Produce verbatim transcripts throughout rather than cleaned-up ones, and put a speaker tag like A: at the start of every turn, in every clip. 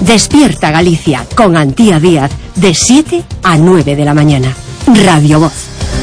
A: Despierta Galicia con Antía Díaz de siete a nueve de la mañana. Radio Voz.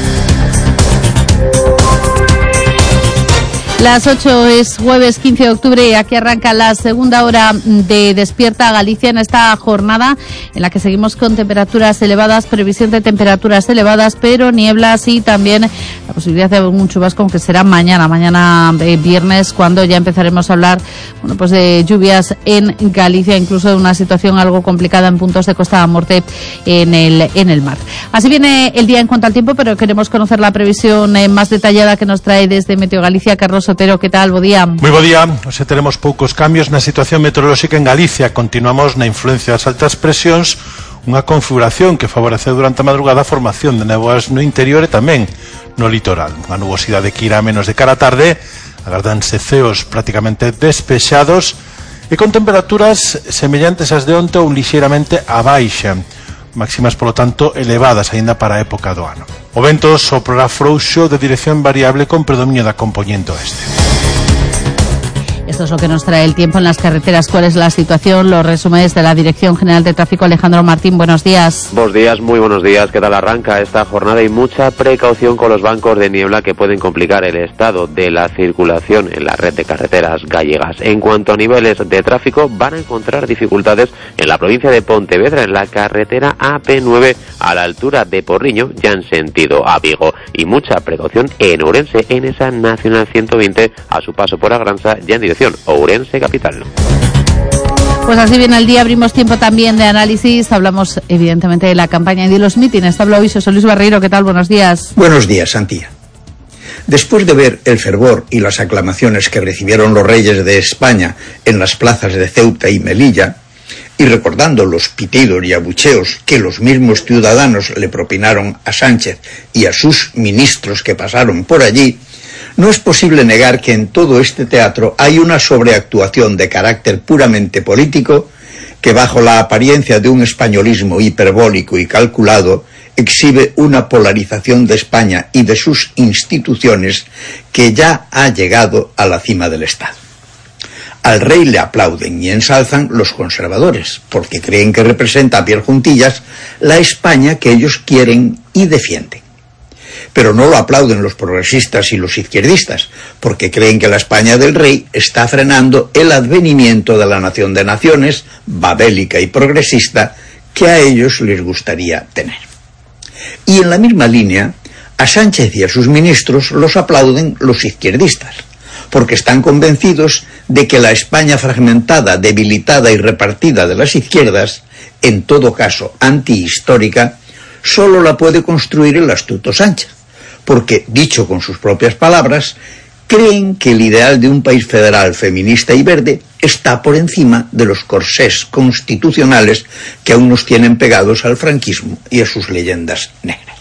B: Las ocho es jueves quince de octubre y aquí arranca la segunda hora de Despierta Galicia en esta jornada en la que seguimos con temperaturas elevadas, previsión de temperaturas elevadas, pero nieblas y también la posibilidad de un chubasco, aunque será mañana, mañana eh, viernes, cuando ya empezaremos a hablar bueno, pues de lluvias en Galicia, incluso de una situación algo complicada en puntos de Costa da Morte en el, en el mar. Así viene el día en cuanto al tiempo, pero queremos conocer la previsión eh, más detallada que nos trae desde Meteo Galicia. Carlos Otero, que tal? Bo día.
C: Moi bo día. Hoxe teremos poucos cambios na situación meteorolóxica en Galicia. Continuamos na influencia das altas presións, unha configuración que favorece durante a madrugada a formación de néboas no interior e tamén no litoral. Unha nubosidade que irá menos de cara a tarde, agardanse ceos prácticamente despexados e con temperaturas semellantes ás de onte ou lixeiramente a baixa, máximas, polo tanto, elevadas aínda para a época do ano. O vento soprará frouxo de dirección variable con predominio da compoñente oeste.
B: Esto es lo que nos trae el tiempo en las carreteras. ¿Cuál es la situación? Los resúmenes de la Dirección General de Tráfico. Alejandro Martín, buenos días.
D: Buenos días, muy buenos días. ¿Qué tal arranca esta jornada? Y mucha precaución con los bancos de niebla que pueden complicar el estado de la circulación en la red de carreteras gallegas. En cuanto a niveles de tráfico, van a encontrar dificultades en la provincia de Pontevedra, en la carretera A P nueve a la altura de Porriño, ya en sentido a Vigo. Y mucha precaución en Ourense, en esa Nacional ciento veinte, a su paso por Agranza, ya en dirección Ourense capital.
B: Pues así viene el día, abrimos tiempo también de análisis, hablamos evidentemente de la campaña y de los mítines. Habla hoy José Luis Barreiro, ¿qué tal? Buenos días.
E: Buenos días, Santía. Después de ver el fervor y las aclamaciones que recibieron los reyes de España en las plazas de Ceuta y Melilla, y recordando los pitidos y abucheos que los mismos ciudadanos le propinaron a Sánchez y a sus ministros que pasaron por allí, no es posible negar que en todo este teatro hay una sobreactuación de carácter puramente político que, bajo la apariencia de un españolismo hiperbólico y calculado, exhibe una polarización de España y de sus instituciones que ya ha llegado a la cima del Estado. Al rey le aplauden y ensalzan los conservadores, porque creen que representa a Pierre Juntillas la España que ellos quieren y defienden. Pero no lo aplauden los progresistas y los izquierdistas, porque creen que la España del rey está frenando el advenimiento de la nación de naciones, babélica y progresista, que a ellos les gustaría tener. Y en la misma línea, a Sánchez y a sus ministros los aplauden los izquierdistas, porque están convencidos de que la España fragmentada, debilitada y repartida de las izquierdas, en todo caso antihistórica, solo la puede construir el astuto Sánchez, porque, dicho con sus propias palabras, creen que el ideal de un país federal, feminista y verde está por encima de los corsés constitucionales que aún nos tienen pegados al franquismo y a sus leyendas negras.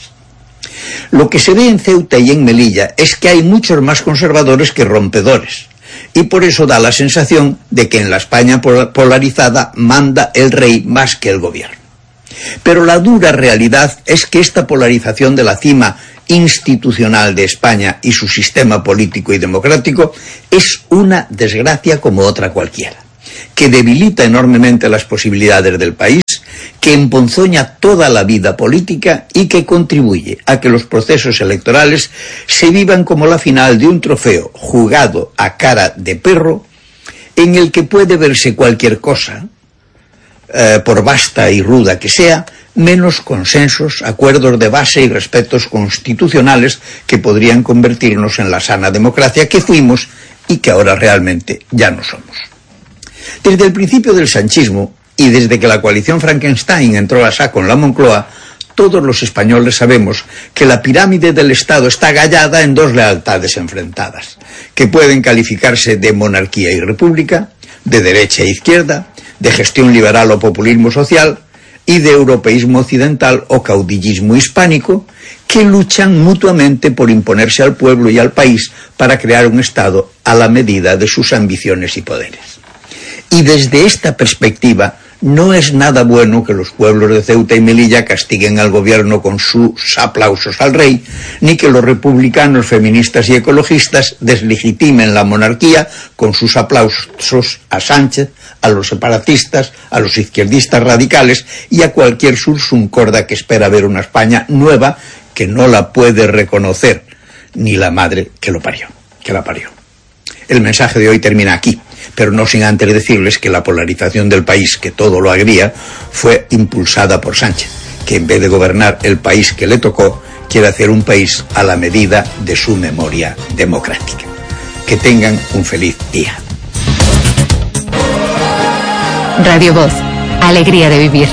E: Lo que se ve en Ceuta y en Melilla es que hay muchos más conservadores que rompedores, y por eso da la sensación de que en la España polarizada manda el rey más que el gobierno. Pero la dura realidad es que esta polarización de la cima institucional de España y su sistema político y democrático es una desgracia como otra cualquiera, que debilita enormemente las posibilidades del país, que emponzoña toda la vida política y que contribuye a que los procesos electorales se vivan como la final de un trofeo jugado a cara de perro, en el que puede verse cualquier cosa, eh, por vasta y ruda que sea, menos consensos, acuerdos de base y respetos constitucionales que podrían convertirnos en la sana democracia que fuimos y que ahora realmente ya no somos. Desde el principio del sanchismo y desde que la coalición Frankenstein entró a saco en la Moncloa, todos los españoles sabemos que la pirámide del Estado está gallada en dos lealtades enfrentadas, que pueden calificarse de monarquía y república, de derecha e izquierda, de gestión liberal o populismo social, y de europeísmo occidental o caudillismo hispánico, que luchan mutuamente por imponerse al pueblo y al país para crear un Estado a la medida de sus ambiciones y poderes. Y desde esta perspectiva No es nada bueno que los pueblos de Ceuta y Melilla castiguen al gobierno con sus aplausos al rey, ni que los republicanos, feministas y ecologistas deslegitimen la monarquía con sus aplausos a Sánchez, a los separatistas, a los izquierdistas radicales y a cualquier sursuncorda que espera ver una España nueva que no la puede reconocer ni la madre que lo parió, que la parió. El mensaje de hoy termina aquí, pero no sin antes decirles que la polarización del país, que todo lo agría, fue impulsada por Sánchez, que en vez de gobernar el país que le tocó, quiere hacer un país a la medida de su memoria democrática. Que tengan un feliz día.
A: Radio Voz, alegría de vivir.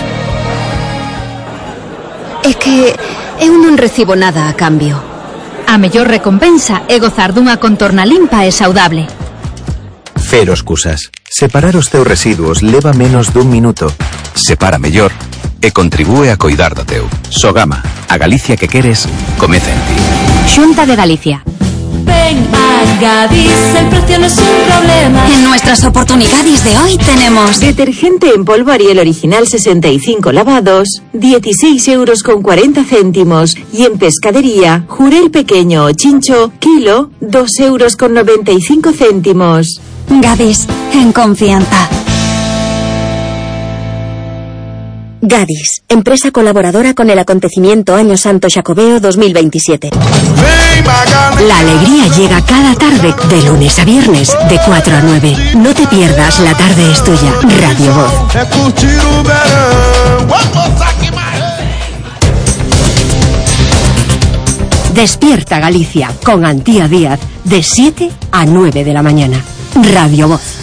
F: É que eu non recibo nada a cambio. A mellor recompensa é gozar dunha contorna limpa e saudable.
G: Cero excusas. Separar os teus residuos leva menos dun minuto. Separa mellor e contribúe a coidar do teu. Sogama, a Galicia que queres, comeza en ti.
F: Xunta de Galicia.
H: Ven a Gadis, el precio no es un problema.
F: En nuestras oportunidades de hoy tenemos
I: detergente en polvo Ariel original sesenta y cinco lavados, dieciséis euros con cuarenta céntimos. Y en pescadería, jurel pequeño o chincho, kilo, dos euros con noventa y cinco céntimos.
F: Gadis, en confianza.
J: Gadis, empresa colaboradora con el acontecimiento Año Santo Xacobeo dos mil veintisiete.
A: La alegría llega cada tarde, de lunes a viernes, de cuatro a nueve. No te pierdas, la tarde es tuya. Radio Voz. Despierta Galicia con Antía Díaz, de siete a nueve de la mañana. Radio Voz.